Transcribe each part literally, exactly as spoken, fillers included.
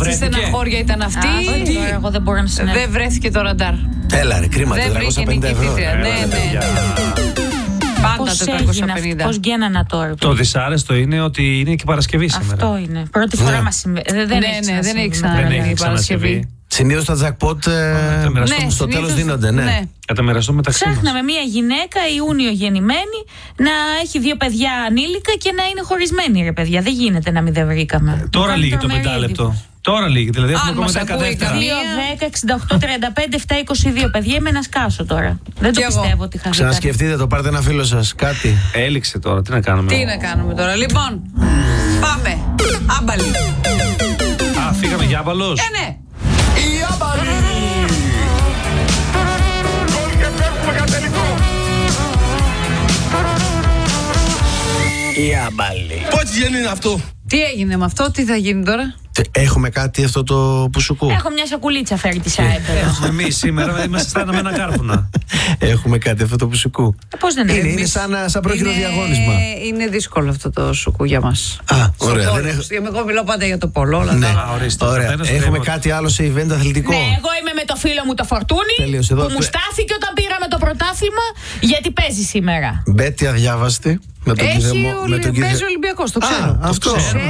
τι στεναχώρια ήταν αυτή. Εγώ δεν μπορώ να συνέβη. Δεν βρέθηκε το ραντάρ. Έλα ρε, κρίμα, τετρακόσια πενήντα ευρώ. Ναι, ναι. Πάντα τετρακόσια πενήντα. Πώς γίνανα τώρα. Το δυσάρεστο είναι ότι είναι και Παρασκευή σήμερα. Αυτό είναι. Πρώτη φορά μας συμβαίνει. Δεν έχει ξανασυμβεί Παρασκευή. Συνήθως τα jackpot ναι, στο τέλος δίνονται, ναι. ναι. Καταμεραστώ μεταξύ μας. Ψάχναμε μια γυναίκα Ιούνιο γεννημένη να έχει δύο παιδιά ανήλικα και να είναι χωρισμένη, ρε παιδιά. Δεν γίνεται να μην δεν βρήκαμε. Ε, τώρα λύγει το πεντάλεπτο. Τώρα λύγει, δηλαδή έχουμε ακόμα δέκα δεύτερα. δύο, δέκα, εξήντα οκτώ, τριάντα πέντε, επτά, είκοσι δύο. Παιδιά, είμαι ένα σκάσο τώρα. Δεν το και πιστεύω εγώ. Ότι είχα δει. Ξανασκεφτείτε το, πάρτε ένα φίλο σας, κάτι. Έληξε τώρα, τι να κάνουμε. Τι να κάνουμε τώρα, λοιπόν. Πάμε. Άμπαλοι. Α, φύγαμε για άμπαλος. Ε, ναι. Η άμπαλη. Η άμπαλη. Πότσι γέννη είναι αυτό. Τι έγινε με αυτό, τι θα γίνει τώρα. Έχουμε κάτι αυτό το πουσουκού. Έχω μια σακουλίτσα φέρει τη ΑΕΠ. Εμείς σήμερα είμαστε στάναμε ένα κάρπουνα. Έχουμε κάτι αυτό το πουσουκού. Πώς δεν είναι. Είναι σαν, σαν πρόχειρο διαγώνισμα. Είναι δύσκολο αυτό το σουκού για μας. Α, ωραία. Δεν έχω... Εγώ μιλώ πάντα για το πόλο. Όλα ναι. τα... ορίστε, ωραία. Έχουμε κάτι άλλο σε event αθλητικό. Ναι, εγώ είμαι με το φίλο μου το Φορτούνι. Τέλειος, εδώ... που μου στάθηκε όταν πήραμε το πρωτάθλημα γιατί παίζει σήμερα. Μπέτη αδιάβαστη. Με τον έχει κηδεμό, ο, με τον παίζει κηδε... ο Ολυμπιακός, το ξέρω. Α, αυτό.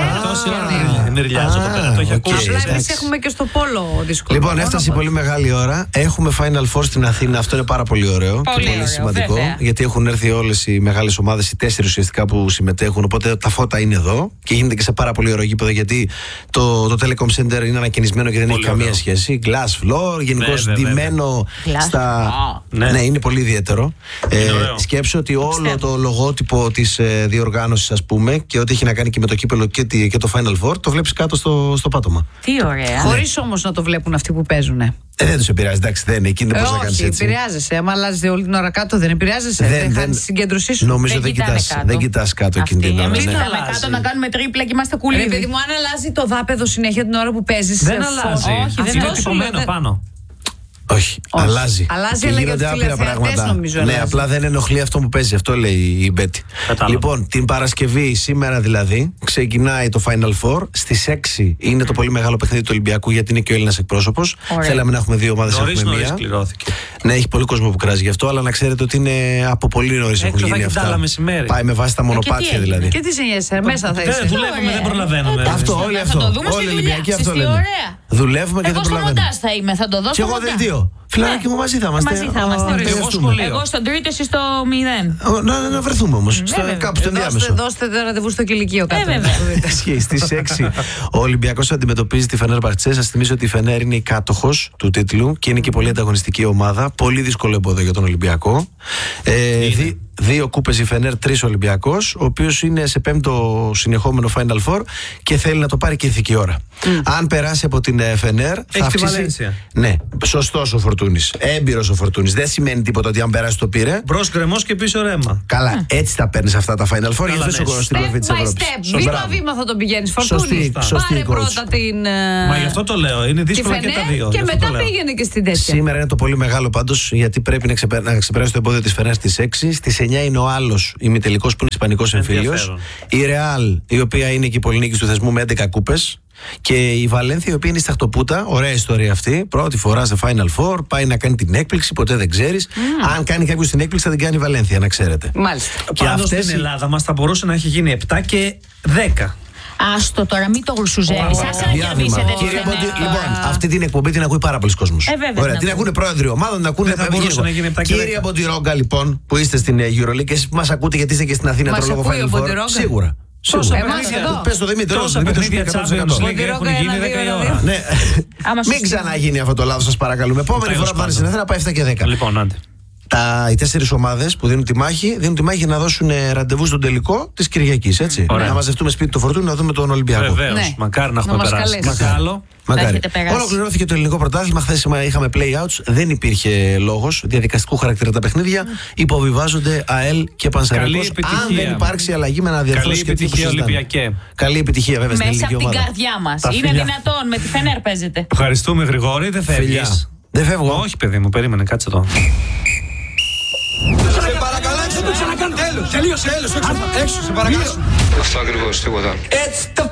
Είναι ριλιάζω εδώ πέρα, το έχει ακούσει. Απλά εμείς έχουμε και στο πόλο δύσκολο. Λοιπόν, έφτασε η πολύ μεγάλη ώρα. Έχουμε Final Four στην Αθήνα. Αυτό είναι πάρα πολύ ωραίο πολύ και πολύ ωραίο, σημαντικό. βέβαια. Γιατί έχουν έρθει όλες οι μεγάλες ομάδες, οι τέσσερις ουσιαστικά που συμμετέχουν. Οπότε τα φώτα είναι εδώ και γίνεται και σε πάρα πολύ ωραίο γήπεδο. Γιατί το, το Telecom Center είναι ανακαινισμένο και δεν πολύ έχει καμία ωραίο. σχέση. Glass floor, γενικώς ντυμένο στα. Ναι. ναι, είναι πολύ ιδιαίτερο. Ε, σκέψω ότι όλο το λογότυπο της ε, διοργάνωσης, ας πούμε, και ό,τι έχει να κάνει και με το κύπελο και, και το Final Four, το βλέπεις κάτω στο, στο πάτωμα. Τι ωραία. Χωρίς όμως να το βλέπουν αυτοί που παίζουν. Ε, δεν τους επηρεάζει, εντάξει, δεν είναι. Εκείνη δεν ε, μπορεί να κάνεις έτσι. Όχι, επηρεάζεσαι. Άμα αλλάζεις όλη την ώρα κάτω, δεν επηρεάζεσαι. Δεν, δεν χάνεις τη συγκέντρωσή σου. Νομίζω δεν, δεν κοιτάς κάτω, δεν κοιτάς κάτω εκείνη την ώρα. Εμείς κοιτάμε κάτω να κάνουμε τρίπλα και είμαστε κουλίδι. Παιδί μου, αν αλλάζει το δάπεδο συνέχεια την ώρα που παίζεις. Δεν αλλάζει. Είναι τυπωμένο πάνω. Όχι, Όχι, αλλάζει. Αλλάζει, αλλά για τους τηλεθεατές νομίζω. Ναι, αλλάζει. Απλά δεν ενοχλεί αυτό που παίζει. Αυτό λέει η Μπέτη. Λοιπόν, την Παρασκευή, σήμερα δηλαδή, ξεκινάει το Final Four. Στις έξι είναι το πολύ μεγάλο παιχνίδι του Ολυμπιακού, γιατί είναι και ο Έλληνας εκπρόσωπος. Θέλαμε να έχουμε δύο ομάδες, έχουμε μία. Ναι, έχει πολύ κόσμο που κράζει γι' αυτό, αλλά να ξέρετε ότι είναι από πολύ νωρίς έχουν γίνει αυτά. Πάει με βάση τα μονοπάτια δηλαδή. Και τι συνέχεια, μέσα θα είσαι. Δουλεύουμε, δεν προλαβαίνουμε. Αυτό, όλοι αυτό. Όλοι οι Ολυμπιακοί αυτό λένε. Δουλεύουμε και δεν προλαβαίνουμε. Εγώ στο μοντάζ θα είμαι, θα το δώσω. Και εγώ δελτίο. Φιλαράκι μου, μαζί θα είμαστε. Μαζί θα είμαστε. Εγώ, εγώ στον τρίτο, εσύ στο μηδέν. Να, να βρεθούμε όμως. Κάπου στο ενδιάμεσο. Δώστε ραντεβού στο κηλικείο κάτω. Στις έξι ο Ολυμπιακός αντιμετωπίζει τη Φενέρ Μπαχτσέ. Σας θυμίσω ότι η Φενέρ είναι η κάτοχος του τίτλου και είναι και πολύ ανταγωνιστική ομάδα. Πολύ δύσκολο εμπόδιο για τον Ολυμπιακό. Ε, δι, δύο κούπες η Φενέρ, τρεις Ολυμπιακός, ο οποίος είναι σε πέμπτο συνεχόμενο Final Four και θέλει να το πάρει και ηθική ώρα. Mm. Αν περάσει από την Φενέρ, θα αυξήσει. Ναι, σωστός ο Φορτούνης. Έμπειρος ο Φορτούνης. Δεν σημαίνει τίποτα ότι αν περάσει το πήρε. Μπρος γκρεμός και πίσω ρέμα. Καλά, mm. έτσι τα παίρνεις αυτά τα Final Four. Γιατί είσαι στην κορυφή της Ευρώπης. Βήμα-βήμα θα τον πηγαίνεις. Φορτούνη. Πάρε πρώτα την. Μα γι' αυτό το λέω. Είναι δύσκολο και τα δύο. Και μετά πήγαινε και στην τέτοια. Σήμερα είναι το πολύ μεγάλο πάντως, γιατί πρέπει να ξεπεράσει το εμπόδιο της Φενέρ στις έξι. Στις εννιά είναι ο άλλος ημιτελικός που είναι ισπανικός εμφύλιος. Η Ρεάλ, η οποία είναι και η πολυνίκης του θεσμού με έντεκα κούπες. Και η Βαλένθια, η οποία είναι η σταχτοπούτα, ωραία ιστορία αυτή. Πρώτη φορά σε Final Four, πάει να κάνει την έκπληξη, ποτέ δεν ξέρεις. Mm. Αν κάνει κάποιος την έκπληξη, θα την κάνει η Βαλένθια, να ξέρετε. Μάλιστα. Και πάντως αυτές στην Ελλάδα μας θα μπορούσε να έχει γίνει επτά και δέκα. Άστο τώρα, μην το γρουσουζεύεις. Άσε να διαβήσετε τη Φενέρ. Λοιπόν, αυτή την εκπομπή την ακούει πάρα πολλοί κόσμος. Ωραία, την ακούνε πρόεδροι ομάδων, την ακούνε. Κύριε από τη Ρόγκα, λοιπόν, που είστε στην EuroLeague και εσείς που μας ακούτε γιατί είστε και στην Αθήνα το λόγο Final Four. Σίγουρα. Πες το Δημήτρη, τόσα παιχνίδια Champions League έχουν γίνει δέκα η ώρα. Μην ξαναγίνει αυτό το λάθος, σας παρακαλούμε. Επόμενη φορά που θα είναι στην Αθήνα πάει επτά και δέκα. Λοιπόν, άντε. Τα, οι τέσσερις ομάδες που δίνουν τη μάχη, δίνουν τη μάχη για να δώσουν ραντεβού στον τελικό της Κυριακής. Έτσι. Mm, να μαζευτούμε σπίτι του Φορτούνη να δούμε τον Ολυμπιακό. Βεβαίως. Ναι. Μακάρι να έχουμε να περάσει. Μακάρι. Μακάρι. Ολοκληρώθηκε το ελληνικό πρωτάθλημα. Χθες είχαμε play-outs. Δεν υπήρχε λόγος. Διαδικαστικού χαρακτήρα τα παιχνίδια. Mm. Υποβιβάζονται ΑΕΛ και Πανσεραϊκός. Αν δεν υπάρξει αλλαγή με ένα διαρθρωτικό και τύπο Ολυμπιακέ. Καλή επιτυχία, βέβαια. Μέσα από την καρδιά μας. Είναι δυνατόν. Με τη Φενέρ παίζεται. Ευχαριστούμε, Γρηγόρη. Δεν φεύγεις. Δεν φεύγω. Όχι, παιδί μου, περίμενε, κάτσε εδώ. Σε παρακαλώ, έξω το ξανακάνω. Τέλος, τελείωσε, τέλος, έξω, έξω, σε παρακαλώ. Αυτό ακριβώς, τίποτα. Έτσι το